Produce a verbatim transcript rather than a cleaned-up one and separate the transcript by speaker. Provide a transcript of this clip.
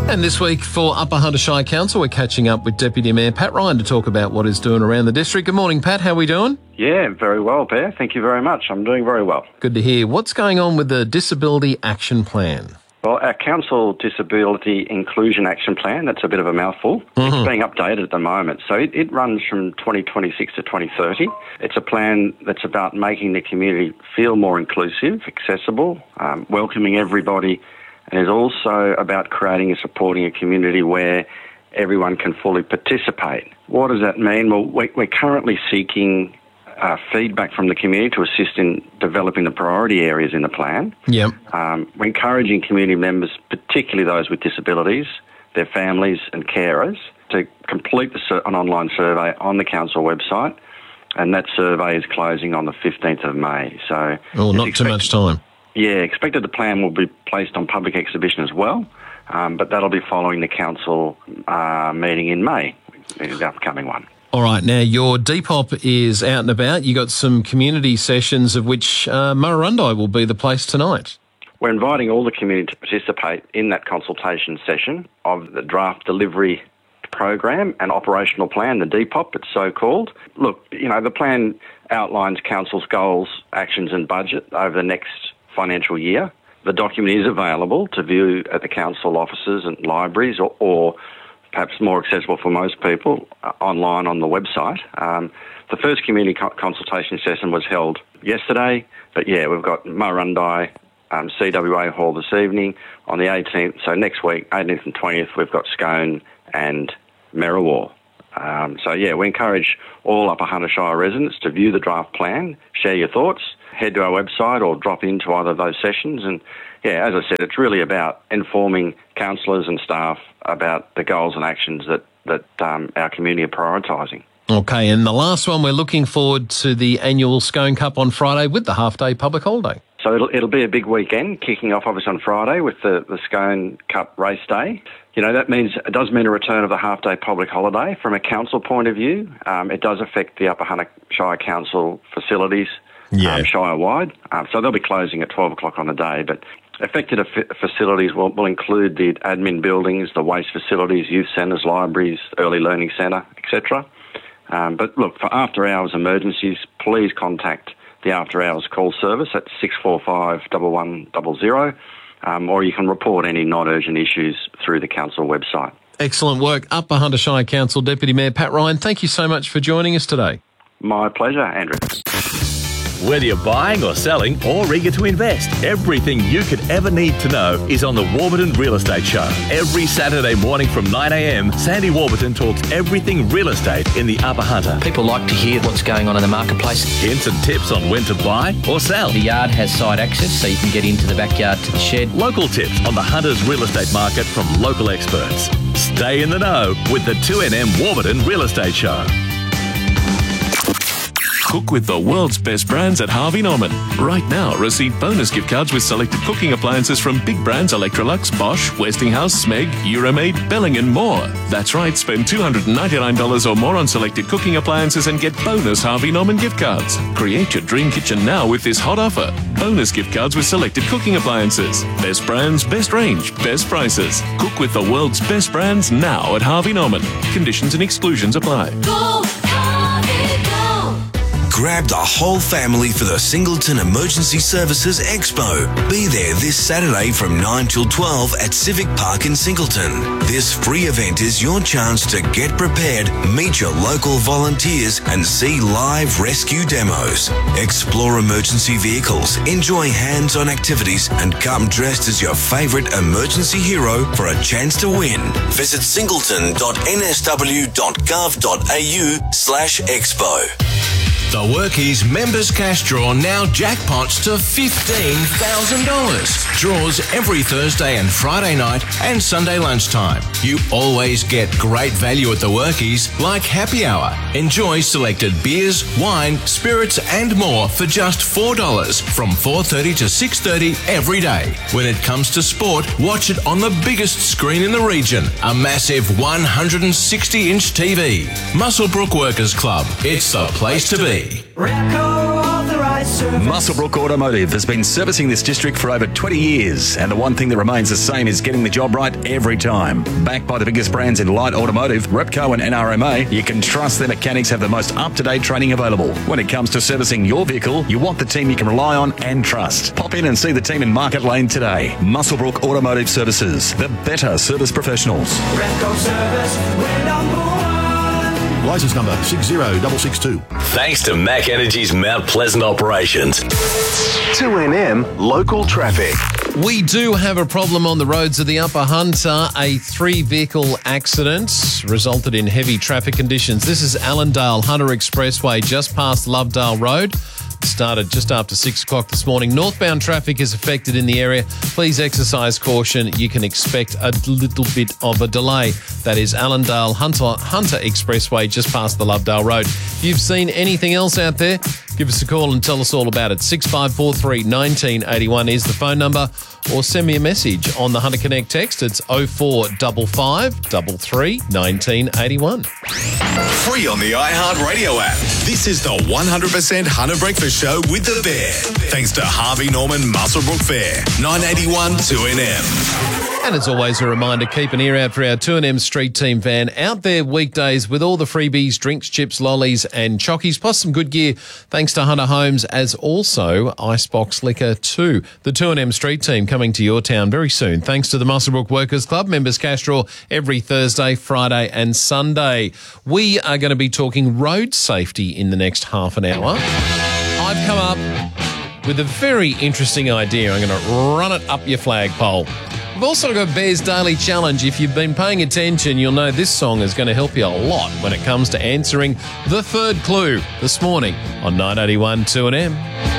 Speaker 1: And this week for Upper Hunter Shire Council, we're catching up with Deputy Mayor Pat Ryan to talk about what he's doing around the district. Good morning, Pat. How are we doing?
Speaker 2: Yeah, very well, Per. Thank you very much. I'm doing very well.
Speaker 1: Good to hear. What's going on with the Disability Action Plan?
Speaker 2: Well, our Council Disability Inclusion Action Plan, that's a bit of a mouthful. Mm-hmm. It's being updated at the moment. So it, it runs from twenty twenty-six to twenty thirty. It's a plan that's about making the community feel more inclusive, accessible, um, welcoming everybody, and is also about creating and supporting a community where everyone can fully participate. What does that mean? Well, we're currently seeking uh, feedback from the community to assist in developing the priority areas in the plan.
Speaker 1: Yep.
Speaker 2: Um, we're encouraging community members, particularly those with disabilities, their families and carers, to complete the sur- an online survey on the council website, and that survey is closing on the fifteenth of May. So,
Speaker 1: oh, not expect- too much time.
Speaker 2: Yeah, expected the plan will be placed on public exhibition as well, um, but that'll be following the council uh, meeting in May, the upcoming one.
Speaker 1: All right, now your Depop is out and about. You got some community sessions of which uh, Murrurundi will be the place tonight.
Speaker 2: We're inviting all the community to participate in that consultation session of the draft delivery program and operational plan, the Depop, it's so called. Look, you know, the plan outlines council's goals, actions and budget over the next financial year. The document is available to view at the council offices and libraries, or, or perhaps more accessible for most people, uh, online on the website. Um, the first community co- consultation session was held yesterday, but yeah, we've got Murrurundi, um, C W A Hall this evening on the eighteenth. So next week, eighteenth and twentieth, we've got Scone and Merriwa. Um, so yeah, we encourage all Upper Hunter Shire residents to view the draft plan, share your thoughts, head to our website or drop into either of those sessions. And yeah, as I said, it's really about informing councillors and staff about the goals and actions that, that um, our community are prioritising.
Speaker 1: Okay, and the last one, we're looking forward to the annual Scone Cup on Friday with the half-day public holiday.
Speaker 2: So it'll, it'll be a big weekend, kicking off obviously on Friday with the, the Scone Cup race day. You know, that means, it does mean a return of the half-day public holiday. From a council point of view, um, it does affect the Upper Hunter Shire Council facilities, yeah. um, Shire-wide. Um, so they'll be closing at twelve o'clock on the day, but affected f- facilities will, will include the admin buildings, the waste facilities, youth centres, libraries, early learning centre, et cetera. Um, but look, for after-hours emergencies, please contact the after-hours call service at six four five, one one zero zero, um, or you can report any non-urgent issues through the council website.
Speaker 1: Excellent work. Upper Hunter Shire Council Deputy Mayor Pat Ryan, thank you so much for joining us today.
Speaker 2: My pleasure, Andrew.
Speaker 3: Whether you're buying or selling or eager to invest, everything you could ever need to know is on the Warburton Real Estate Show. Every Saturday morning from nine a.m, Sandy Warburton talks everything real estate in the Upper Hunter.
Speaker 4: People like to hear what's going on in the marketplace.
Speaker 3: Hints and tips on when to buy or sell.
Speaker 4: The yard has side access, so you can get into the backyard to the shed.
Speaker 3: Local tips on the Hunter's real estate market from local experts. Stay in the know with the two N M Warburton Real Estate Show.
Speaker 5: Cook with the world's best brands at Harvey Norman. Right now, receive bonus gift cards with selected cooking appliances from big brands Electrolux, Bosch, Westinghouse, Smeg, Euromaid, Belling and more. That's right, spend two hundred ninety-nine dollars or more on selected cooking appliances and get bonus Harvey Norman gift cards. Create your dream kitchen now with this hot offer. Bonus gift cards with selected cooking appliances. Best brands, best range, best prices. Cook with the world's best brands now at Harvey Norman. Conditions and exclusions apply.
Speaker 6: Go, Harvey, go!
Speaker 7: Grab the whole family for the Singleton Emergency Services Expo. Be there this Saturday from nine till twelve at Civic Park in Singleton. This free event is your chance to get prepared, meet your local volunteers and see live rescue demos. Explore emergency vehicles, enjoy hands-on activities and come dressed as your favourite emergency hero for a chance to win. Visit singleton dot n s w dot gov dot a u slash expo.
Speaker 8: The Workies Members Cash Draw now jackpots to fifteen thousand dollars. Draws every Thursday and Friday night and Sunday lunchtime. You always get great value at the Workies, like happy hour. Enjoy selected beers, wine, spirits and more for just four dollars from four thirty to six thirty every day. When it comes to sport, watch it on the biggest screen in the region, a massive one hundred sixty inch T V. Muswellbrook Workers Club. It's the place to be.
Speaker 9: Repco authorized Muswellbrook Automotive has been servicing this district for over twenty years, and the one thing that remains the same is getting the job right every time. Backed by the biggest brands in light automotive, Repco and N R M A, you can trust their mechanics have the most up-to-date training available. When it comes to servicing your vehicle, you want the team you can rely on and trust. Pop in and see the team in Market Lane today. Muswellbrook Automotive Services, the better service professionals.
Speaker 10: Repco Service, we're number one.
Speaker 11: License number six zero six six two.
Speaker 3: Thanks to Mac Energy's Mount Pleasant operations.
Speaker 12: two N M local traffic.
Speaker 1: We do have a problem on the roads of the Upper Hunter. A three-vehicle accident resulted in heavy traffic conditions. This is Allendale Hunter Expressway just past Lovedale Road. It started just after six o'clock this morning. Northbound traffic is affected in the area. Please exercise caution. You can expect a little bit of a delay. That is Allendale Hunter, Hunter Expressway just past the Lovedale Road. If you've seen anything else out there, give us a call and tell us all about it. six five four three, one nine eight one is the phone number, or send me a message on the Hunter Connect text. It's oh four five five, three three, one nine eight one.
Speaker 13: Free on the iHeartRadio app. This is the one hundred percent Hunter Breakfast Show with the Bear. Thanks to Harvey Norman Muswellbrook Fair, nine eighty-one two N M.
Speaker 1: And as always, a reminder, keep an ear out for our two N M Street Team van out there weekdays with all the freebies, drinks, chips, lollies and chockies, plus some good gear thanks to Hunter Homes, as also Icebox Liquor too. The two N M Street Team coming to your town very soon thanks to the Muswellbrook Workers Club, members cash draw every Thursday, Friday and Sunday. We are going to be talking road safety in the next half an hour. I've come up with a very interesting idea. I'm going to run it up your flagpole. We've also got Bear's Daily Challenge. If you've been paying attention, you'll know this song is going to help you a lot when it comes to answering the third clue this morning on nine eighty-one two N M.